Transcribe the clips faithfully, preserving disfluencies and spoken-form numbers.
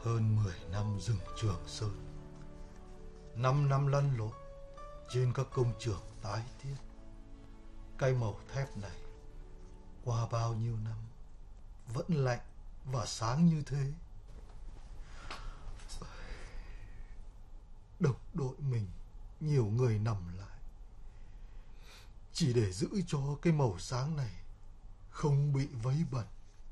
Hơn mười năm rừng Trường Sơn, năm năm lăn lộn trên các công trường tái thiết. Cây màu thép này qua bao nhiêu năm vẫn lạnh và sáng như thế. Đồng đội mình nhiều người nằm lại chỉ để giữ cho cái màu sáng này không bị vấy bẩn.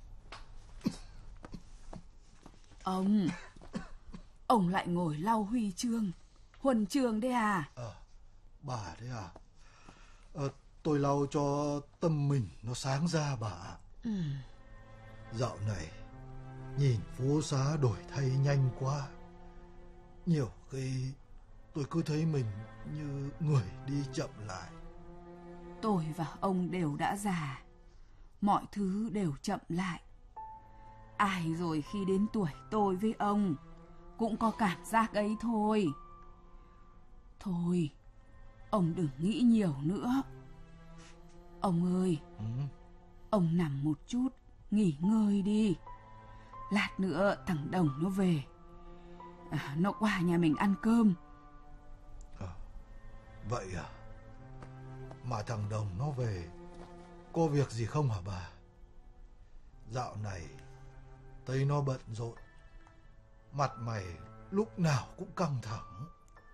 Ông Ông lại ngồi lau huy chương, huân chương đấy à? Ờ, bà đấy à? Ờ, tôi lau cho tâm mình nó sáng ra bà ạ. Ừ. Dạo này nhìn phố xá đổi thay nhanh quá. Nhiều khi tôi cứ thấy mình như người đi chậm lại. Tôi và ông đều đã già, mọi thứ đều chậm lại. Ai rồi khi đến tuổi tôi với ông cũng có cảm giác ấy thôi. Thôi, ông đừng nghĩ nhiều nữa. Ông ơi, Ừ. ông nằm một chút, nghỉ ngơi đi. Lát nữa thằng Đồng nó về, à, nó qua nhà mình ăn cơm. À, vậy à? Mà thằng Đồng nó về có việc gì không hả bà? Dạo này thấy nó bận rộn, mặt mày lúc nào cũng căng thẳng.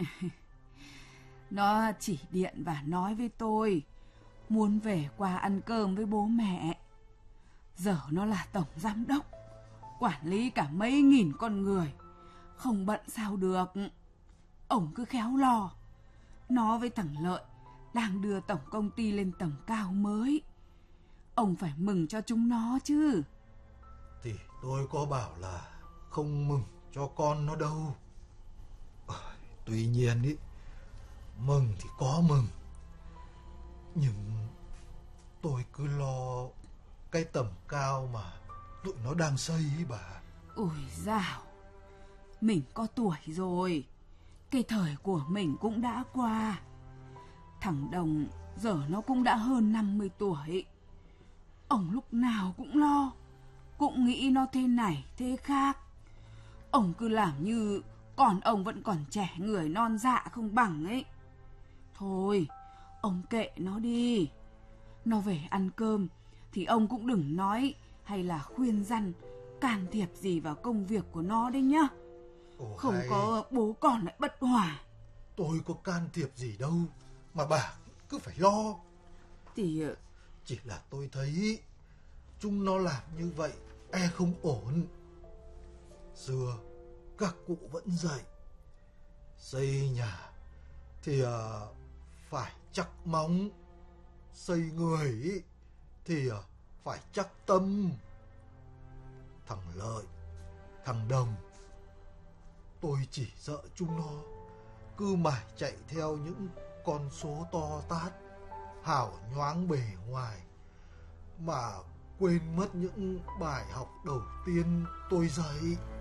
Nó chỉ điện và nói với tôi muốn về qua ăn cơm với bố mẹ. Giờ nó là tổng giám đốc, quản lý cả mấy nghìn con người, không bận sao được. Ông cứ khéo lo. Nó với thằng Lợi đang đưa tổng công ty lên tầm cao mới. Ông phải mừng cho chúng nó chứ. Thì tôi có bảo là không mừng cho con nó đâu. À, tuy nhiên ý, mừng thì có mừng, nhưng tôi cứ lo cái tầm cao mà tụi nó đang xây ý bà. Ôi dào, mình có tuổi rồi, cái thời của mình cũng đã qua. Thằng Đồng giờ nó cũng đã hơn năm mươi tuổi. Ông lúc nào cũng lo, cũng nghĩ nó thế này thế khác. Ông cứ làm như còn ông vẫn còn trẻ người non dạ không bằng ấy. Thôi, ông kệ nó đi. Nó về ăn cơm thì ông cũng đừng nói hay là khuyên răn, can thiệp gì vào công việc của nó đấy nhá. Ồ, không hay. có bố con lại bất hòa. Tôi có can thiệp gì đâu mà bà cứ phải lo. Thì chỉ là tôi thấy chúng nó làm như vậy e không ổn. Xưa các cụ vẫn dạy xây nhà thì uh, phải chắc móng, xây người thì uh, phải chắc tâm. Thằng Lợi, thằng Đồng, tôi chỉ sợ chúng nó cứ mải chạy theo những con số to tát, hào nhoáng bề ngoài, mà quên mất những bài học đầu tiên tôi dạy.